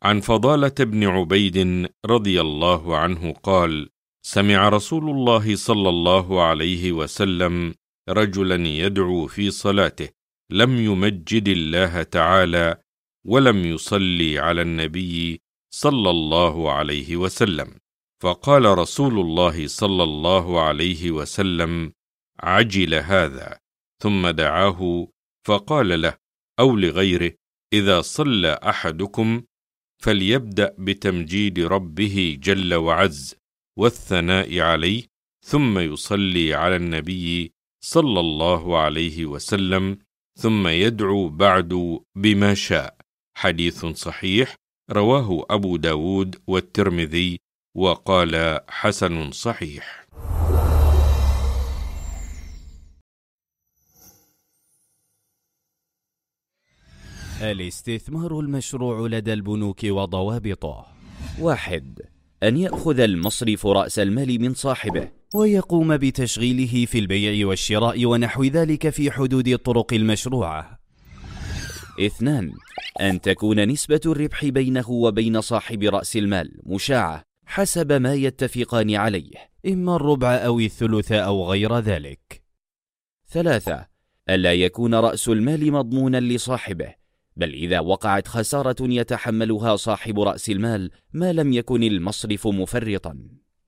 عن فضالة بن عبيد رضي الله عنه قال: سمع رسول الله صلى الله عليه وسلم رجلا يدعو في صلاته لم يمجد الله تعالى ولم يصلي على النبي صلى الله عليه وسلم، فقال رسول الله صلى الله عليه وسلم: عجل هذا، ثم دعاه فقال له أو لغيره: إذا صلى أحدكم فليبدأ بتمجيد ربه جل وعز والثناء عليه، ثم يصلي على النبي صلى الله عليه وسلم، ثم يدعو بعد بما شاء. حديث صحيح رواه أبو داود والترمذي وقال حسن صحيح. الاستثمار المشروع لدى البنوك وضوابطه: 1. أن يأخذ المصرف رأس المال من صاحبه ويقوم بتشغيله في البيع والشراء ونحو ذلك في حدود الطرق المشروعة. 2. أن تكون نسبة الربح بينه وبين صاحب رأس المال مشاعة حسب ما يتفقان عليه، إما الربع أو الثلث أو غير ذلك. 3. ألا يكون رأس المال مضمونا لصاحبه، بل إذا وقعت خسارة يتحملها صاحب رأس المال ما لم يكن المصرف مفرطا.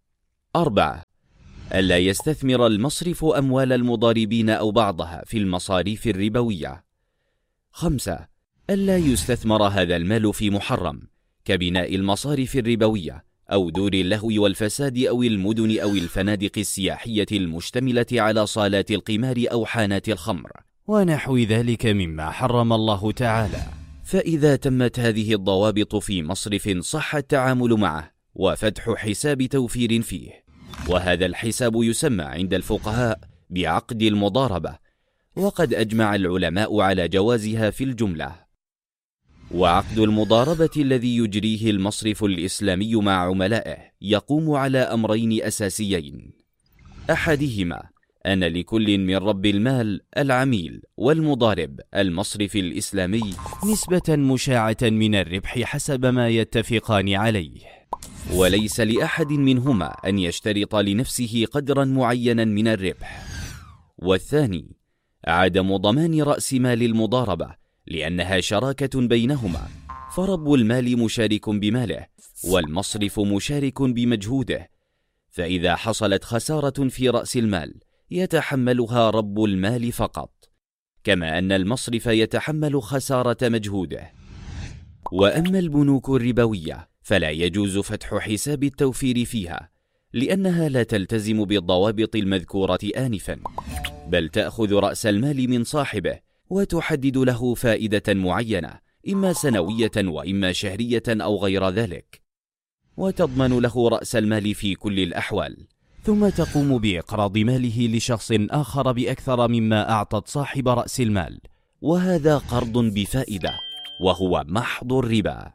4. ألا يستثمر المصرف أموال المضاربين أو بعضها في المصاريف الربوية. 5. ألا يستثمر هذا المال في محرم كبناء المصارف الربوية أو دور اللهو والفساد أو المدن أو الفنادق السياحية المشتملة على صالات القمار أو حانات الخمر ونحو ذلك مما حرم الله تعالى. فإذا تمت هذه الضوابط في مصرف صح التعامل معه وفتح حساب توفير فيه، وهذا الحساب يسمى عند الفقهاء بعقد المضاربة، وقد أجمع العلماء على جوازها في الجملة. وعقد المضاربة الذي يجريه المصرف الإسلامي مع عملائه يقوم على أمرين أساسيين: أحدهما أن لكل من رب المال العميل والمضارب المصرف الإسلامي نسبة مشاعة من الربح حسب ما يتفقان عليه، وليس لأحد منهما أن يشترط لنفسه قدرا معينا من الربح. والثاني عدم ضمان رأس مال المضاربة، لأنها شراكة بينهما، فرب المال مشارك بماله والمصرف مشارك بمجهوده، فإذا حصلت خسارة في رأس المال يتحملها رب المال فقط، كما أن المصرف يتحمل خسارة مجهوده. وأما البنوك الربوية فلا يجوز فتح حساب التوفير فيها، لأنها لا تلتزم بالضوابط المذكورة آنفا، بل تأخذ رأس المال من صاحبه وتحدد له فائدة معينة، إما سنوية وإما شهرية أو غير ذلك، وتضمن له رأس المال في كل الأحوال، ثم تقوم بإقراض ماله لشخص آخر بأكثر مما أعطت صاحب رأس المال، وهذا قرض بفائدة وهو محض الربا.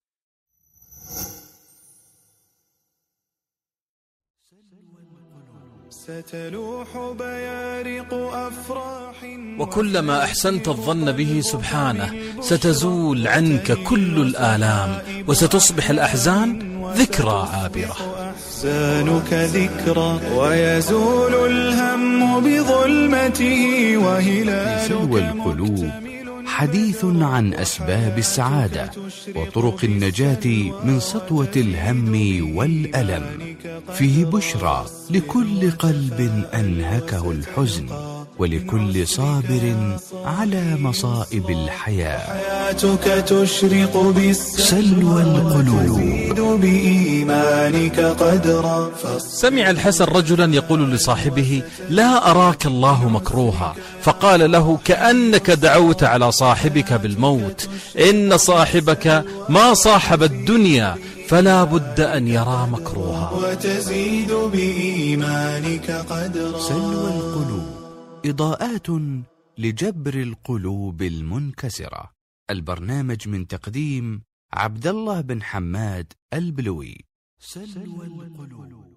ستلوح بيارق أفراح، وكلما أحسنت الظن به سبحانه ستزول عنك كل الآلام، وستصبح الأحزان ذكرى عابرة. أحزانك ذكرى ويزول الهم بظلمته وهلالك سلوى القلوب حديث عن أسباب السعادة وطرق النجاة من سطوة الهم والألم، فيه بشرى لكل قلب أنهكه الحزن ولكل صابر على مصائب الحياة. حياتك تشرق سلوى القلوب بإيمانك قدرا. سمع الحسن رجلا يقول لصاحبه: لا أراك الله مكروها، فقال له: كأنك دعوت على صاحبك بالموت، إن صاحبك ما صاحب الدنيا فلا بد أن يرى مكروها. وتزيد بإيمانك قدرا. سلوى القلوب إضاءات لجبر القلوب المنكسرة. البرنامج من تقديم عبد الله بن حماد البلوي. سلوى القلوب.